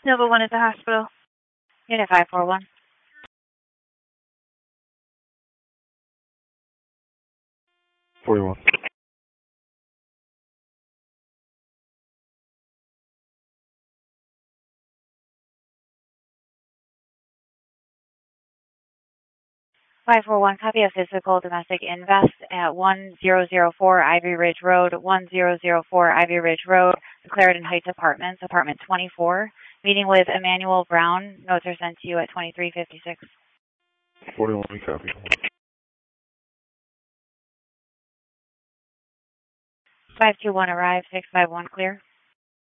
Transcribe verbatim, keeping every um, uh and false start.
Nova one at the hospital. Unit five four one. forty-one. five four one, copy of physical domestic invest at one zero zero four Ivy Ridge Road, one zero zero four Ivy Ridge Road, Clarendon Heights Apartments, apartment twenty-four. Meeting with Emmanuel Brown. Notes are sent to you at twenty-three fifty-six. forty-one, copy. five two one arrive, six five one clear.